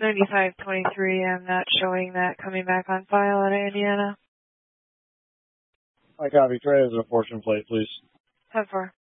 9523, I'm not showing that coming back on file out of Indiana. I copy. Try as a portion plate, please. 10-4.